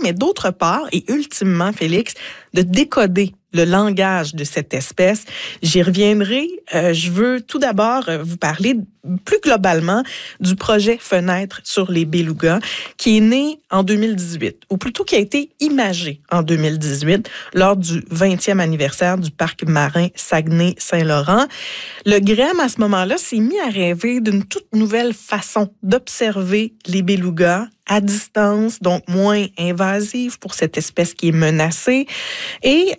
mais d'autre part, et ultimement, Félix, de décoder le langage de cette espèce. J'y reviendrai. Je veux tout d'abord vous parler plus globalement du projet Fenêtre sur les belugas qui est né en 2018, ou plutôt qui a été imagé en 2018 lors du 20e anniversaire du parc marin Saguenay-Saint-Laurent. Le GREM, à ce moment-là, s'est mis à rêver d'une toute nouvelle façon d'observer les belugas à distance, donc moins invasive pour cette espèce qui est menacée. Et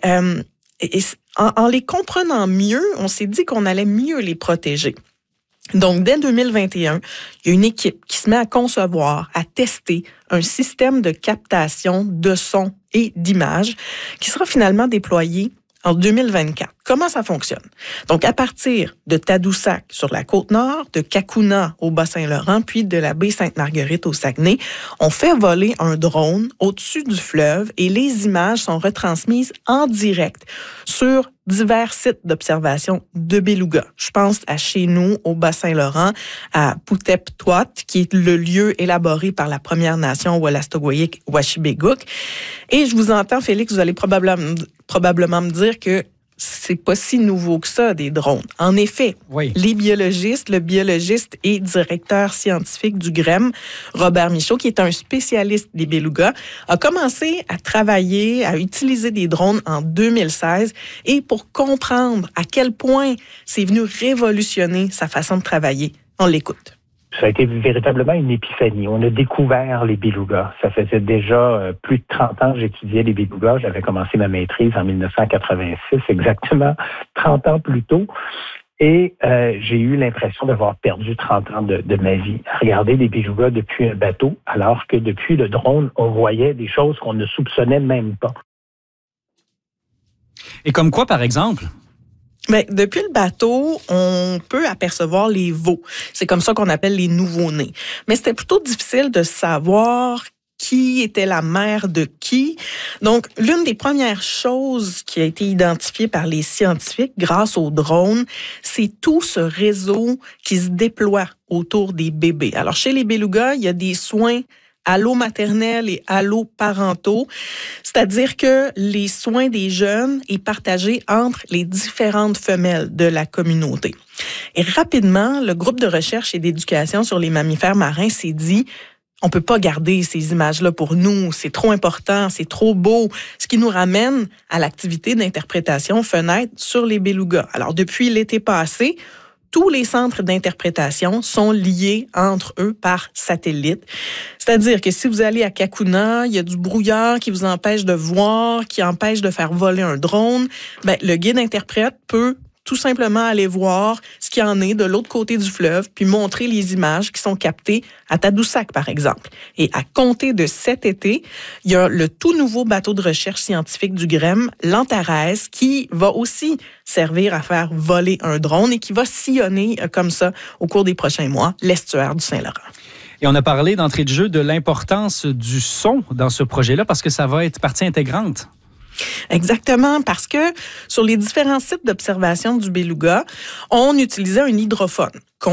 en les comprenant mieux, on s'est dit qu'on allait mieux les protéger. Donc, dès 2021, il y a une équipe qui se met à concevoir, à tester un système de captation de sons et d'images qui sera finalement déployé en 2024. Comment ça fonctionne? Donc, à partir de Tadoussac sur la Côte-Nord, de Cacouna au Bas-Saint-Laurent, puis de la baie Sainte-Marguerite au Saguenay, on fait voler un drone au-dessus du fleuve et les images sont retransmises en direct sur divers sites d'observation de belugas. Je pense à chez nous, au Bas-Saint-Laurent, à Poutep-Touat, qui est le lieu élaboré par la Première Nation Wolastoqiyik-Washibégouk. Et je vous entends, Félix, vous allez probablement me dire que c'est pas si nouveau que ça, des drones. En effet, oui. Le biologiste et directeur scientifique du GREM, Robert Michaud, qui est un spécialiste des belugas, a commencé à travailler, à utiliser des drones en 2016 et pour comprendre à quel point c'est venu révolutionner sa façon de travailler. On l'écoute. Ça a été véritablement une épiphanie. On a découvert les belugas. Ça faisait déjà plus de 30 ans que j'étudiais les belugas. J'avais commencé ma maîtrise en 1986, exactement 30 ans plus tôt. Et j'ai eu l'impression d'avoir perdu 30 ans de ma vie à regarder les belugas depuis un bateau, alors que depuis le drone, on voyait des choses qu'on ne soupçonnait même pas. Et comme quoi, par exemple? Mais depuis le bateau, on peut apercevoir les veaux. C'est comme ça qu'on appelle les nouveau-nés. Mais c'était plutôt difficile de savoir qui était la mère de qui. Donc, l'une des premières choses qui a été identifiée par les scientifiques grâce aux drones, c'est tout ce réseau qui se déploie autour des bébés. Alors, chez les belugas, il y a des soins allo-maternels et allo-parentaux, c'est-à-dire que les soins des jeunes est partagé entre les différentes femelles de la communauté. Et rapidement, le groupe de recherche et d'éducation sur les mammifères marins s'est dit « On peut pas garder ces images-là pour nous, c'est trop important, c'est trop beau », ce qui nous ramène à l'activité d'interprétation Fenêtre sur les belugas. Alors, depuis l'été passé, tous les centres d'interprétation sont liés entre eux par satellite. C'est-à-dire que si vous allez à Cacouna, il y a du brouillard qui vous empêche de voir, qui empêche de faire voler un drone. Ben, le guide-interprète peut tout simplement aller voir ce qu'il y en est de l'autre côté du fleuve, puis montrer les images qui sont captées à Tadoussac, par exemple. Et à compter de cet été, il y a le tout nouveau bateau de recherche scientifique du GREM, l'Antares, qui va aussi servir à faire voler un drone et qui va sillonner comme ça au cours des prochains mois l'estuaire du Saint-Laurent. Et on a parlé d'entrée de jeu de l'importance du son dans ce projet-là parce que ça va être partie intégrante. Exactement, parce que sur les différents sites d'observation du beluga, on utilisait un hydrophone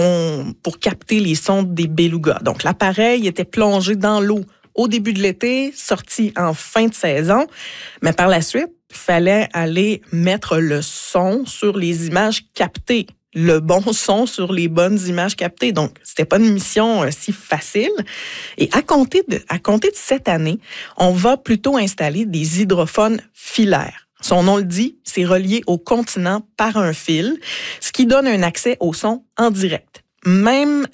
pour capter les sons des belugas. Donc, l'appareil était plongé dans l'eau au début de l'été, sorti en fin de saison, mais par la suite, il fallait aller mettre le son sur les images captées. Le bon son sur les bonnes images captées. Donc, c'était pas une mission si facile. Et à compter de cette année, on va plutôt installer des hydrophones filaires. Son nom le dit, c'est relié au continent par un fil, ce qui donne un accès au son en direct. Même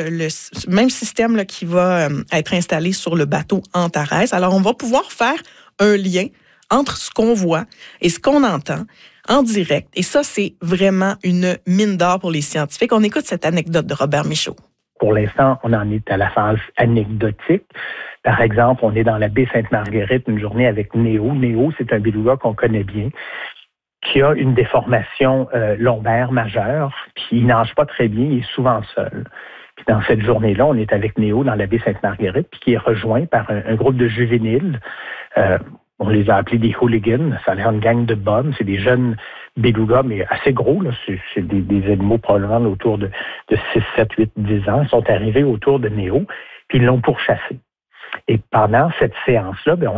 système là, qui va être installé sur le bateau Antares. Alors, on va pouvoir faire un lien entre ce qu'on voit et ce qu'on entend en direct. Et ça, c'est vraiment une mine d'or pour les scientifiques. On écoute cette anecdote de Robert Michaud. Pour l'instant, on en est à la phase anecdotique. Par exemple, on est dans la baie Sainte-Marguerite une journée avec Néo. Néo, c'est un beluga qu'on connaît bien, qui a une déformation lombaire majeure, puis il nage pas très bien, il est souvent seul. Puis dans cette journée-là, on est avec Néo dans la baie Sainte-Marguerite, puis qui est rejoint par un groupe de juvéniles. On les a appelés des hooligans. Ça a l'air une gang de bums. C'est des jeunes belugas, mais assez gros. Là. C'est des animaux probablement autour de 6, 7, 8, 10 ans. Ils sont arrivés autour de Néo, puis ils l'ont pourchassé. Et pendant cette séance-là,